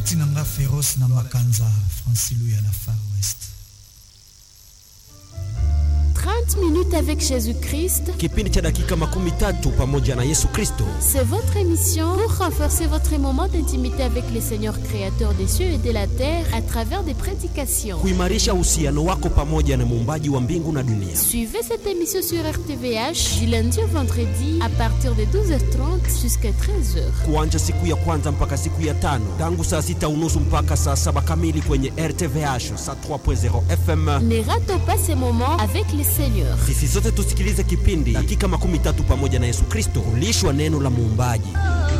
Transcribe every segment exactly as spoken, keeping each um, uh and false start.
Tinanga Féroce na Makanza, Francilouya na Far West. trente minutes avec Jésus-Christ. Kipindi cha dakika makumi tatu pamoja na Yesu Kristo. C'est votre émission pour renforcer votre moment d'intimité avec le Seigneur créateur des cieux et de la terre à travers des prédications. Kuimarisha uhusiano wako pamoja na muumbaji wa mbingu na dunia. Suivez cette émission sur R T V H du lundi au vendredi à partir de douze heures trente jusqu'à treize heures. Kuanza siku ya kwanza mpaka siku ya tano, tangu saa sita unusu mpaka saa saba kamili kwenye R T V H saa trois point zéro F M. Ne ratez pas ces moments avec le Seigneur. Sisi sote tusikilize kipindi dakika makumi tatu pamoja na Yesu Kristo, kulishwa neno la muumbaji.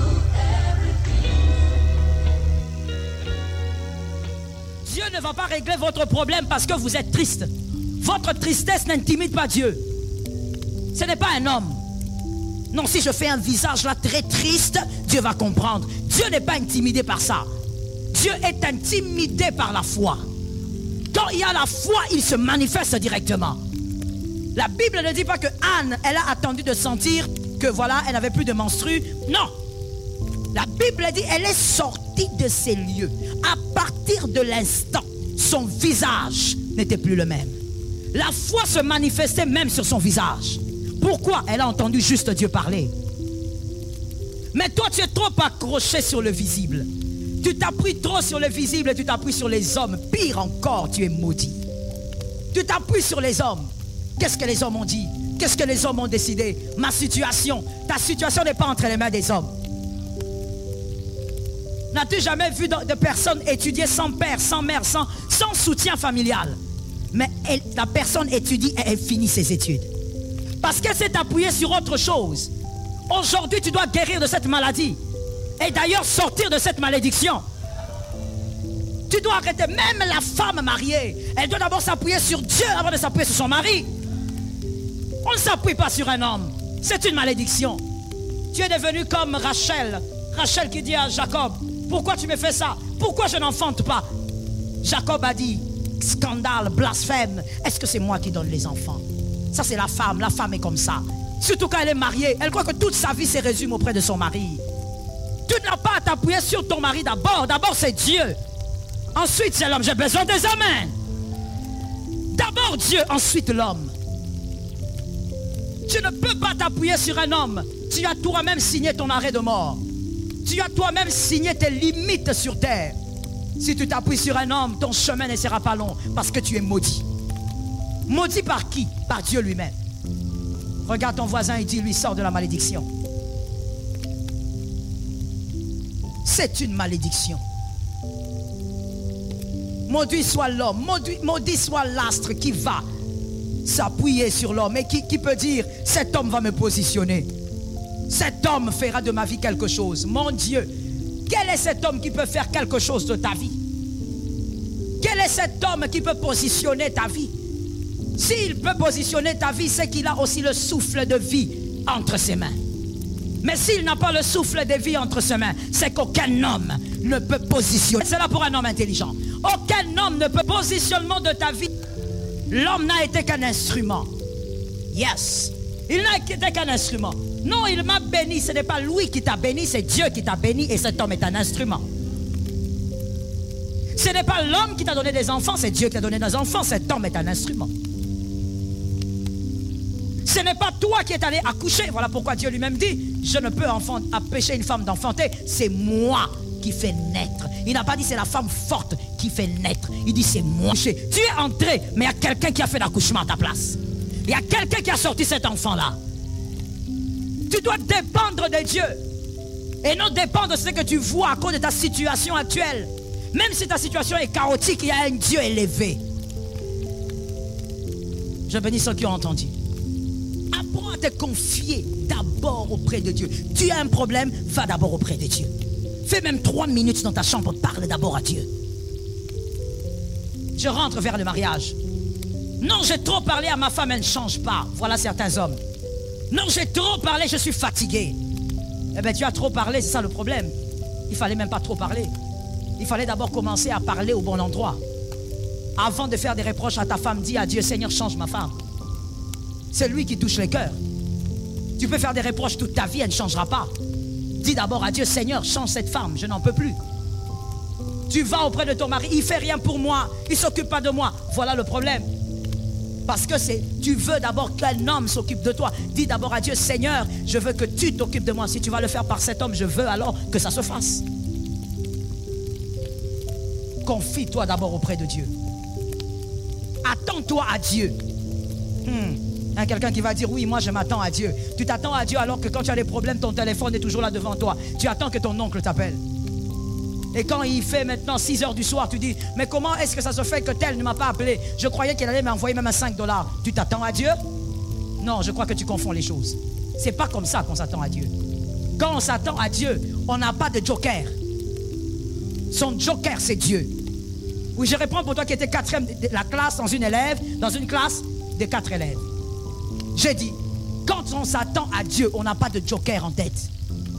Dieu ne va pas régler votre problème parce que vous êtes triste. Votre tristesse n'intimide pas Dieu. Ce n'est pas un homme. Non, si je fais un visage là très triste, Dieu va comprendre. Dieu n'est pas intimidé par ça. Dieu est intimidé par la foi. Quand il y a la foi, il se manifeste directement. La Bible ne dit pas que Anne, elle a attendu de sentir que voilà, elle n'avait plus de menstrues. Non. La Bible dit elle est sortie de ces lieux. À partir de l'instant, son visage n'était plus le même. La foi se manifestait même sur son visage. Pourquoi? Elle a entendu juste Dieu parler. Mais toi, tu es trop accroché sur le visible. Tu t'appuies trop sur le visible et tu t'appuies sur les hommes. Pire encore, tu es maudit. Tu t'appuies sur les hommes. Qu'est-ce que les hommes ont dit? Qu'est-ce que les hommes ont décidé? Ma situation. Ta situation n'est pas entre les mains des hommes. N'as-tu jamais vu de personnes étudier sans père, sans mère, sans, sans soutien familial? Mais elle, la personne étudie et elle finit ses études. Parce qu'elle s'est appuyée sur autre chose. Aujourd'hui, tu dois guérir de cette maladie. Et d'ailleurs, sortir de cette malédiction. Tu dois arrêter. Même la femme mariée, elle doit d'abord s'appuyer sur Dieu avant de s'appuyer sur son mari. On ne s'appuie pas sur un homme. C'est une malédiction. Tu es devenu comme Rachel. Rachel qui dit à Jacob, pourquoi tu me fais ça? Pourquoi je n'enfante pas? Jacob a dit, scandale, blasphème. Est-ce que c'est moi qui donne les enfants? Ça c'est la femme. La femme est comme ça. Surtout quand elle est mariée. Elle croit que toute sa vie se résume auprès de son mari. Tu n'as pas à t'appuyer sur ton mari d'abord. D'abord c'est Dieu. Ensuite c'est l'homme. J'ai besoin des amens. D'abord Dieu, ensuite l'homme. Tu ne peux pas t'appuyer sur un homme. Tu as toi-même signé ton arrêt de mort. Tu as toi-même signé tes limites sur terre. Si tu t'appuies sur un homme, ton chemin ne sera pas long parce que tu es maudit. Maudit par qui? Par Dieu lui-même. Regarde ton voisin et dis-lui, sors de la malédiction. C'est une malédiction. Maudit soit l'homme, maudit, maudit soit l'astre qui va s'appuyer sur l'homme et qui, qui peut dire, cet homme va me positionner. Cet homme fera de ma vie quelque chose. Mon Dieu, quel est cet homme qui peut faire quelque chose de ta vie? Quel est cet homme qui peut positionner ta vie? S'il peut positionner ta vie, c'est qu'il a aussi le souffle de vie entre ses mains. Mais s'il n'a pas le souffle de vie entre ses mains, c'est qu'aucun homme ne peut positionner. C'est là pour un homme intelligent. Aucun homme ne peut positionnement de ta vie. L'homme n'a été qu'un instrument. Yes. Il n'a été qu'un instrument. Non, il m'a béni. Ce n'est pas lui qui t'a béni, c'est Dieu qui t'a béni et cet homme est un instrument. Ce n'est pas l'homme qui t'a donné des enfants, c'est Dieu qui t'a donné des enfants. Cet homme est un instrument. Ce n'est pas toi qui es allé accoucher. Voilà pourquoi Dieu lui-même dit, je ne peux empêcher une femme d'enfanter. C'est moi qui fais naître. Il n'a pas dit c'est la femme forte qui fait naître. Il dit c'est moi. Tu es entré, mais il y a quelqu'un qui a fait l'accouchement à ta place. Il y a quelqu'un qui a sorti cet enfant-là. Tu dois dépendre de Dieu. Et non dépendre de ce que tu vois à cause de ta situation actuelle. Même si ta situation est chaotique, il y a un Dieu élevé. Je bénis ceux qui ont entendu. Apprends à te confier d'abord auprès de Dieu. Tu as un problème, va d'abord auprès de Dieu. Fais même trois minutes dans ta chambre, parle d'abord à Dieu. Je rentre vers le mariage. Non, j'ai trop parlé à ma femme, elle ne change pas. Voilà certains hommes. Non, j'ai trop parlé, je suis fatigué. Eh bien, tu as trop parlé, c'est ça le problème. Il ne fallait même pas trop parler. Il fallait d'abord commencer à parler au bon endroit. Avant de faire des reproches à ta femme, dis à Dieu, Seigneur, change ma femme. C'est lui qui touche les cœurs. Tu peux faire des reproches toute ta vie, elle ne changera pas. Dis d'abord à Dieu, Seigneur, change cette femme, je n'en peux plus. Tu vas auprès de ton mari, il ne fait rien pour moi, il ne s'occupe pas de moi. Voilà le problème. Parce que c'est, tu veux d'abord qu'un homme s'occupe de toi. Dis d'abord à Dieu, Seigneur, je veux que tu t'occupes de moi. Si tu vas le faire par cet homme, je veux alors que ça se fasse. Confie-toi d'abord auprès de Dieu. Attends-toi à Dieu. Hmm. Il y a quelqu'un qui va dire, oui, moi je m'attends à Dieu. Tu t'attends à Dieu alors que quand tu as des problèmes, ton téléphone est toujours là devant toi. Tu attends que ton oncle t'appelle. Et quand il fait maintenant six heures du soir, tu dis, mais comment est-ce que ça se fait que tel ne m'a pas appelé? Je croyais qu'il allait m'envoyer même un cinq dollars. Tu t'attends à Dieu? Non, je crois que tu confonds les choses. C'est pas comme ça qu'on s'attend à Dieu. Quand on s'attend à Dieu, on n'a pas de joker. Son joker, c'est Dieu. Oui, je réponds pour toi qui étais quatrième de la classe dans une élève, dans une classe de quatre élèves. J'ai dit, quand on s'attend à Dieu, on n'a pas de joker en tête.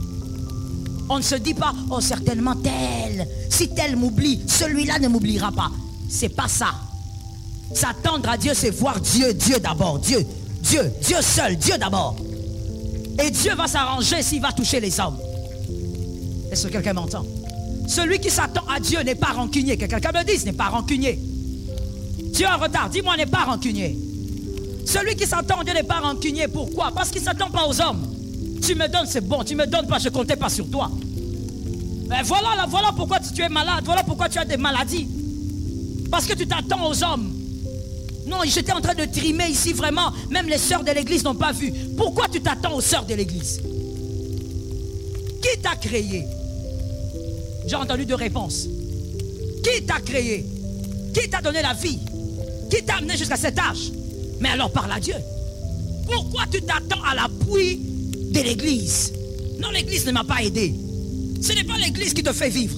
On ne se dit pas, oh certainement tel, si tel m'oublie, celui-là ne m'oubliera pas. C'est pas ça. S'attendre à Dieu, c'est voir Dieu, Dieu d'abord, Dieu, Dieu, Dieu seul, Dieu d'abord. Et Dieu va s'arranger s'il va toucher les hommes. Est-ce que quelqu'un m'entend? Celui qui s'attend à Dieu n'est pas rancunier. Que quelqu'un me dise, n'est pas rancunier. Tu es en retard, dis-moi, n'est pas rancunier. Celui qui s'attend à Dieu n'est pas rancunier. Pourquoi? Parce qu'il ne s'attend pas aux hommes. Tu me donnes, c'est bon. Tu me donnes pas, je ne comptais pas sur toi. Mais voilà, là, voilà pourquoi tu es malade. Voilà pourquoi tu as des maladies. Parce que tu t'attends aux hommes. Non, j'étais en train de trimer ici vraiment. Même les sœurs de l'église n'ont pas vu. Pourquoi tu t'attends aux sœurs de l'église? Qui t'a créé? J'ai entendu deux réponses. Qui t'a créé? Qui t'a donné la vie? Qui t'a amené jusqu'à cet âge? Mais alors parle à Dieu. Pourquoi tu t'attends à l'appui de l'église? Non, l'église ne m'a pas aidé. Ce n'est pas l'église qui te fait vivre.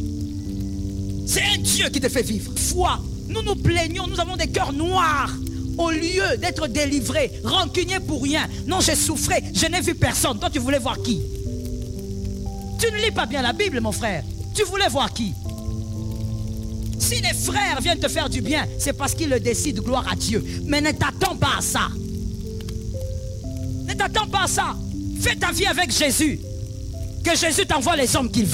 C'est un Dieu qui te fait vivre. Foi. Nous nous plaignons, nous avons des cœurs noirs. Au lieu d'être délivrés, rancuniers pour rien. Non, j'ai souffert, je n'ai vu personne. Toi, tu voulais voir qui? Tu ne lis pas bien la Bible, mon frère. Tu voulais voir qui? Si les frères viennent te faire du bien, c'est parce qu'ils le décident, gloire à Dieu. Mais ne t'attends pas à ça. Ne t'attends pas à ça. Fais ta vie avec Jésus. Que Jésus t'envoie les hommes qu'il veut.